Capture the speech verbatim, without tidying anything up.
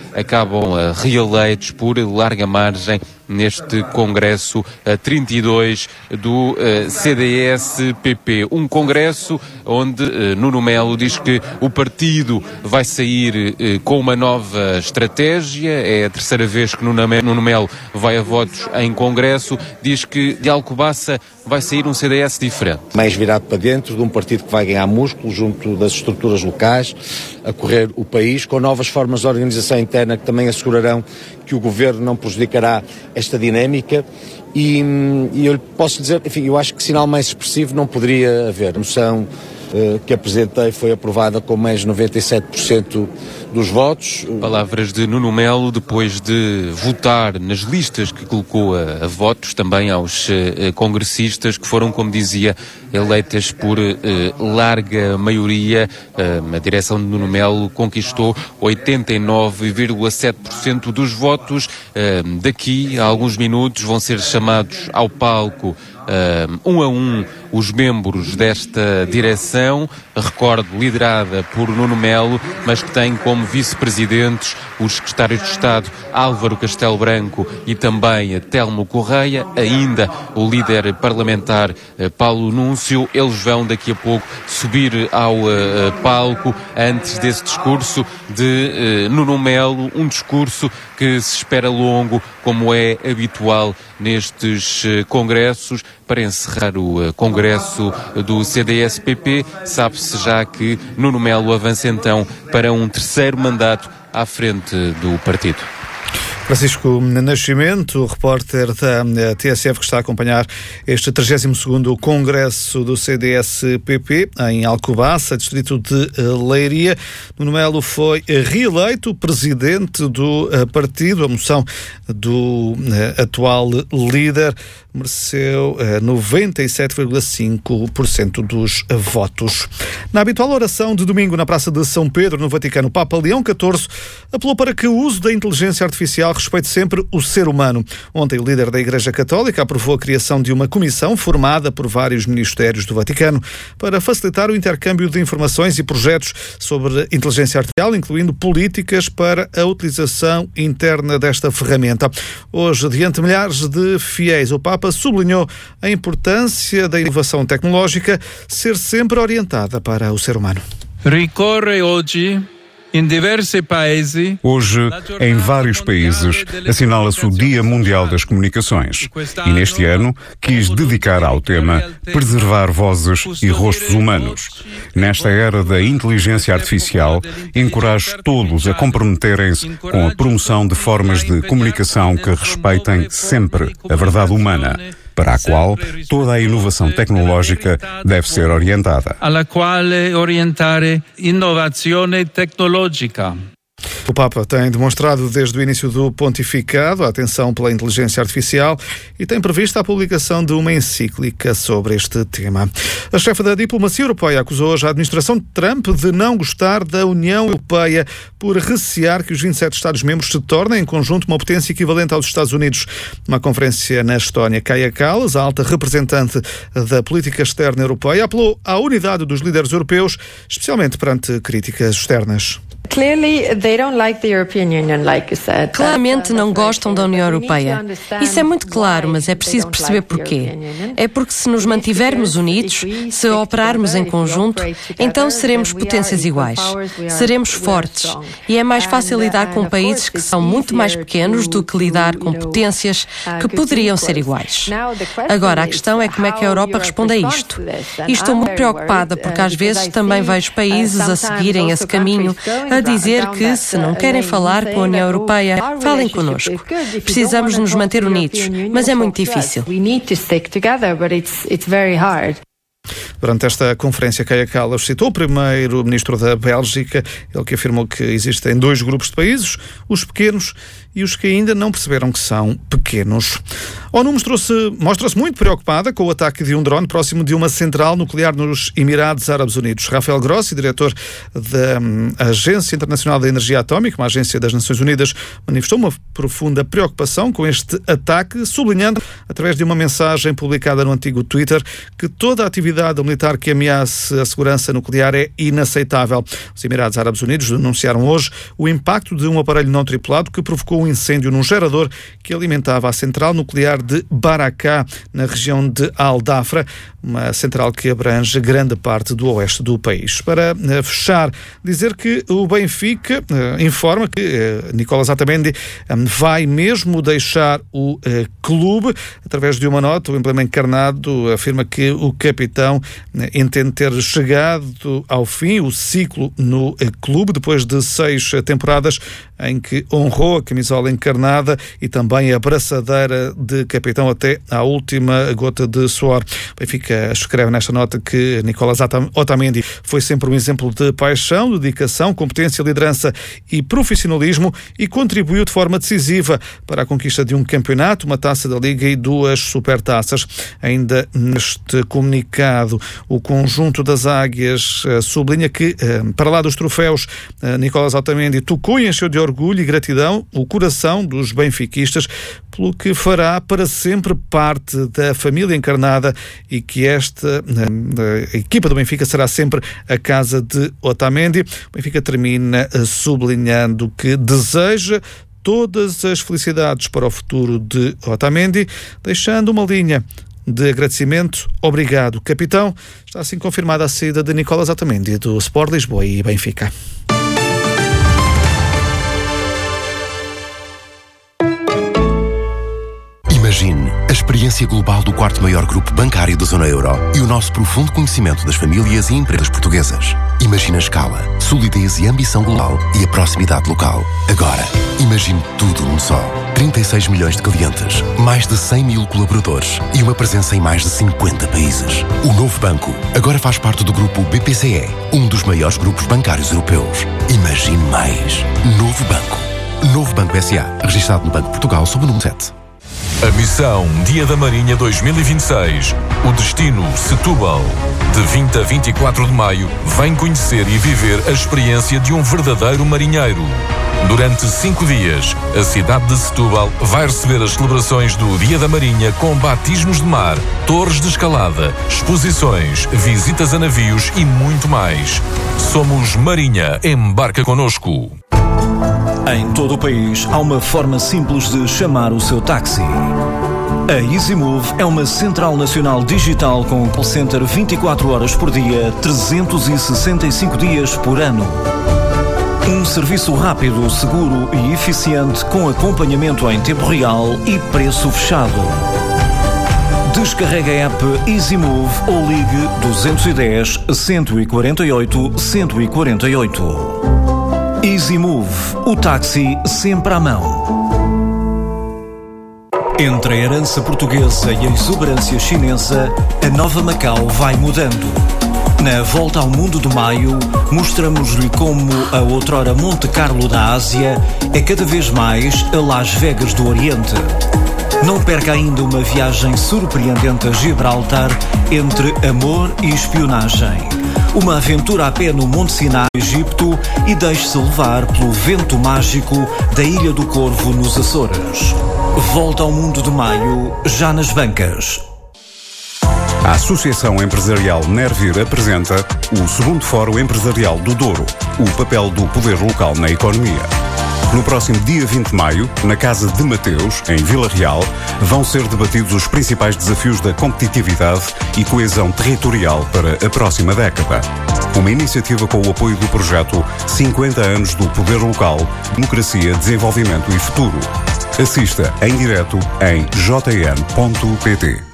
acabam uh, reeleitos por larga margem neste Congresso uh, trinta e dois do uh, C D S P P. Um congresso onde uh, Nuno Melo diz que o partido vai sair uh, com uma nova estratégia. É a terceira vez que Nuno Melo vai a votos em congresso. Diz que de Alcobaça vai sair um C D S diferente. Mais virado para dentro, de um partido que vai ganhar músculo junto das estruturas locais, a correr o país, com novas formas de organização interna que também assegurarão que o governo não prejudicará esta dinâmica. E, e eu posso dizer, enfim, eu acho que sinal mais expressivo não poderia haver. A moção uh, que apresentei foi aprovada com mais de noventa e sete por cento dos votos. Palavras de Nuno Melo depois de votar nas listas que colocou a, a votos também aos uh, congressistas que foram, como dizia, eleitas por uh, larga maioria. Uh, a direção de Nuno Melo conquistou oitenta e nove vírgula sete por cento dos votos. Uh, daqui a alguns minutos vão ser chamados ao palco Uh, um a um os membros desta direção, recordo, liderada por Nuno Melo, mas que tem como vice-presidentes os secretários de Estado Álvaro Castelo Branco e também Telmo Correia, ainda o líder parlamentar uh, Paulo Núncio. Eles vão daqui a pouco subir ao uh, palco antes desse discurso de uh, Nuno Melo, um discurso que se espera longo, como é habitual nestes uh, congressos. Para encerrar o uh, congresso do C D S P P, sabe-se já que Nuno Melo avança então para um terceiro mandato à frente do partido. Francisco Nascimento, repórter da T S F, que está a acompanhar este trigésimo segundo Congresso do C D S P P em Alcobaça, distrito de Leiria. Nuno Melo foi reeleito presidente do partido. A moção do atual líder mereceu noventa e sete vírgula cinco por cento dos votos. Na habitual oração de domingo na Praça de São Pedro, no Vaticano, o Papa Leão catorze apelou para que o uso da inteligência artificial respeite sempre o ser humano. Ontem, o líder da Igreja Católica aprovou a criação de uma comissão formada por vários ministérios do Vaticano para facilitar o intercâmbio de informações e projetos sobre inteligência artificial, incluindo políticas para a utilização interna desta ferramenta. Hoje, diante de milhares de fiéis, o Papa sublinhou a importância da inovação tecnológica ser sempre orientada para o ser humano. Ricorre hoje Hoje, em vários países, assinala-se o Dia Mundial das Comunicações e neste ano quis dedicar ao tema preservar vozes e rostos humanos. Nesta era da inteligência artificial, encorajo todos a comprometerem-se com a promoção de formas de comunicação que respeitem sempre a verdade humana, para a qual toda a inovação tecnológica deve ser orientada. Alla quale orientare innovazione tecnologica. O Papa tem demonstrado desde o início do pontificado a atenção pela inteligência artificial e tem previsto a publicação de uma encíclica sobre este tema. A chefe da diplomacia europeia acusou hoje a administração de Trump de não gostar da União Europeia por recear que os vinte e sete Estados-membros se tornem em conjunto uma potência equivalente aos Estados Unidos. Numa conferência na Estónia, Kaja Kallas, a alta representante da política externa europeia, apelou à unidade dos líderes europeus, especialmente perante críticas externas. Claramente não gostam da União Europeia. Isso é muito claro, mas é preciso perceber porquê. É porque se nos mantivermos unidos, se operarmos em conjunto, então seremos potências iguais. Seremos fortes. E é mais fácil lidar com países que são muito mais pequenos do que lidar com potências que poderiam ser iguais. Agora, a questão é como é que a Europa responde a isto. E estou muito preocupada porque às vezes também vejo países a seguirem esse caminho, a dizer que, se não querem falar com a União Europeia, falem connosco. Precisamos nos manter unidos, mas é muito difícil. Durante esta conferência, Kaja Kallas citou o primeiro-ministro da Bélgica, ele que afirmou que existem dois grupos de países, os pequenos e os que ainda não perceberam que são pequenos. A ONU mostrou-se, mostra-se muito preocupada com o ataque de um drone próximo de uma central nuclear nos Emirados Árabes Unidos. Rafael Grossi, diretor da Agência Internacional da Energia Atómica, uma agência das Nações Unidas, manifestou uma profunda preocupação com este ataque, sublinhando, através de uma mensagem publicada no antigo Twitter, que toda a atividade militar que ameace a segurança nuclear é inaceitável. Os Emirados Árabes Unidos denunciaram hoje o impacto de um aparelho não tripulado que provocou um incêndio num gerador que alimentava a central nuclear de Barakah, na região de Al-Dafra, uma central que abrange grande parte do oeste do país. Para uh, fechar, dizer que o Benfica uh, informa que uh, Nicolas Otamendi um, vai mesmo deixar o uh, clube. Através de uma nota, o emblema encarnado afirma que o capitão uh, entende ter chegado ao fim o ciclo no uh, clube, depois de seis uh, temporadas em que honrou a camisola encarnada e também a braçadeira de capitão até à última gota de suor. O Benfica escreve nesta nota que Nicolas Otamendi foi sempre um exemplo de paixão, dedicação, competência, liderança e profissionalismo e contribuiu de forma decisiva para a conquista de um campeonato, uma taça da Liga e duas supertaças. Ainda neste comunicado, o conjunto das Águias uh, sublinha que, uh, para lá dos troféus, uh, Nicolas Otamendi tocou e encheu de orgulho e gratidão o coração dos benfiquistas, pelo que fará para sempre parte da família encarnada e que esta a equipa do Benfica será sempre a casa de Otamendi. O Benfica termina sublinhando que deseja todas as felicidades para o futuro de Otamendi, deixando uma linha de agradecimento. Obrigado, capitão. Está assim confirmada a saída de Nicolas Otamendi do Sport Lisboa e Benfica. Imagine a experiência global do quarto maior grupo bancário da zona euro e o nosso profundo conhecimento das famílias e empresas portuguesas. Imagine a escala, solidez e ambição global e a proximidade local. Agora, imagine tudo num só. trinta e seis milhões de clientes, mais de cem mil colaboradores e uma presença em mais de cinquenta países. O novo banco agora faz parte do grupo B P C E, um dos maiores grupos bancários europeus. Imagine mais. Novo Banco. Novo Banco S A, registado no Banco de Portugal sob o número sete. A missão Dia da Marinha dois mil e vinte e seis. O destino Setúbal. De vinte a vinte e quatro de maio, vem conhecer e viver a experiência de um verdadeiro marinheiro. Durante cinco dias, a cidade de Setúbal vai receber as celebrações do Dia da Marinha com batismos de mar, torres de escalada, exposições, visitas a navios e muito mais. Somos Marinha. Embarca connosco. Em todo o país, há uma forma simples de chamar o seu táxi. A EasyMove é uma central nacional digital com call center vinte e quatro horas por dia, trezentos e sessenta e cinco dias por ano. Um serviço rápido, seguro e eficiente com acompanhamento em tempo real e preço fechado. Descarregue a app EasyMove ou ligue dois um zero, um quatro oito, um quatro oito. EasyMove, o táxi sempre à mão. Entre a herança portuguesa e a exuberância chinesa, a nova Macau vai mudando. Na Volta ao Mundo de Maio, mostramos-lhe como a outrora Monte Carlo da Ásia é cada vez mais a Las Vegas do Oriente. Não perca ainda uma viagem surpreendente a Gibraltar entre amor e espionagem. Uma aventura a pé no Monte Sinai, Egito, e deixe-se levar pelo vento mágico da Ilha do Corvo, nos Açores. Volta ao Mundo de Maio, já nas bancas. A Associação Empresarial Nervir apresenta o segundo Fórum Empresarial do Douro, o papel do poder local na economia. No próximo dia vinte de maio, na Casa de Mateus, em Vila Real, vão ser debatidos os principais desafios da competitividade e coesão territorial para a próxima década. Uma iniciativa com o apoio do projeto cinquenta anos do Poder Local, Democracia, Desenvolvimento e Futuro. Assista em direto em j n ponto p t.